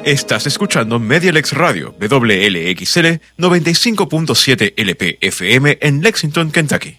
Estás escuchando MediaLex Radio, WLXL 95.7 LP-FM en Lexington, Kentucky.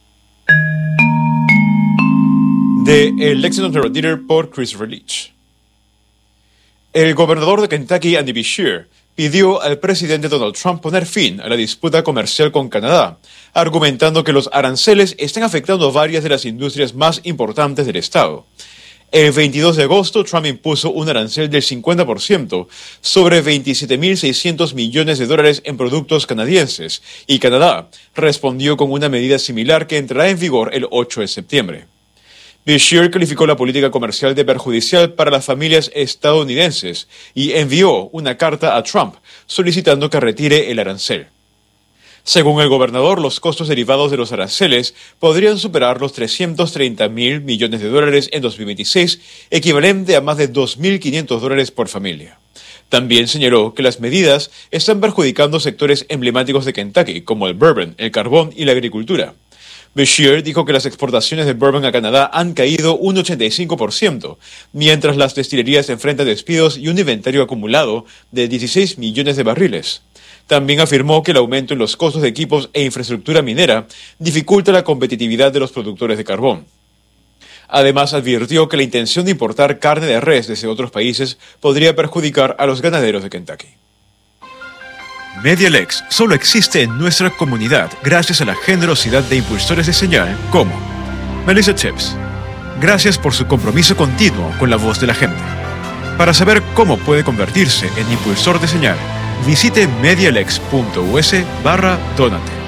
De El Lexington Herald Leader por Christopher Leach. El gobernador de Kentucky, Andy Beshear, pidió al presidente Donald Trump poner fin a la disputa comercial con Canadá, argumentando que los aranceles están afectando a varias de las industrias más importantes del estado. El 22 de agosto, Trump impuso un arancel del 50% sobre $27.600 millones en productos canadienses, y Canadá respondió con una medida similar que entrará en vigor el 8 de septiembre. Beshear calificó la política comercial de perjudicial para las familias estadounidenses y envió una carta a Trump solicitando que retire el arancel. Según el gobernador, los costos derivados de los aranceles podrían superar los $330.000 millones en 2026, equivalente a más de $2.500 por familia. También señaló que las medidas están perjudicando sectores emblemáticos de Kentucky, como el bourbon, el carbón y la agricultura. Beshear dijo que las exportaciones de bourbon a Canadá han caído un 85%, mientras las destilerías enfrentan despidos y un inventario acumulado de 16 millones de barriles. También afirmó que el aumento en los costos de equipos e infraestructura minera dificulta la competitividad de los productores de carbón. Además, advirtió que la intención de importar carne de res desde otros países podría perjudicar a los ganaderos de Kentucky. MediaLex solo existe en nuestra comunidad gracias a la generosidad de impulsores de señal como Melissa Chips. Gracias por su compromiso continuo con la voz de la gente. Para saber cómo puede convertirse en impulsor de señal, visite medialex.us/donate.